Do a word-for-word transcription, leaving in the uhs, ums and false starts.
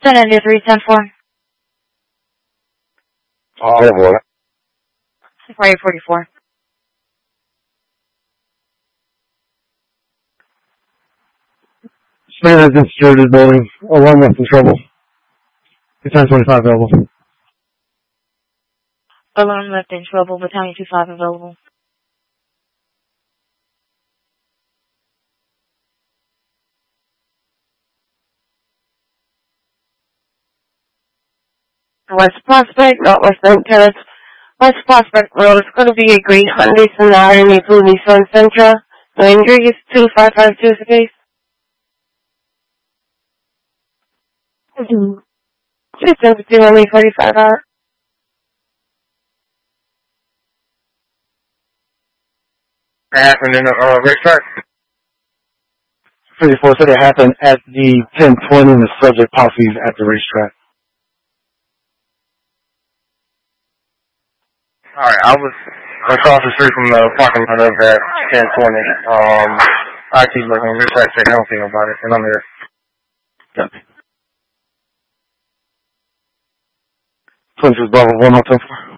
ten ninety-three, ten four. Oh, boy. Safari forty-four. Man has been secured this building. Alarm left in trouble. ten twenty-five available. Alarm left in trouble. Battalion two five available. West Prospect, not West Bank Terrace. West Prospect Road. It's going to be a green Hyundai Sonata and a blue Nissan Sentra. No injuries. two five five two is the case. System fifteen only forty-five hours. What happened in the uh, racetrack? thirty-four said it happened at the ten twenty and the subject posse is at the racetrack. Alright, I was across the street from the parking lot of at ten twenty. Um, I keep looking at this track, I don't think about it, and I'm here. Copy. twenty-six Bravo, one oh ten four.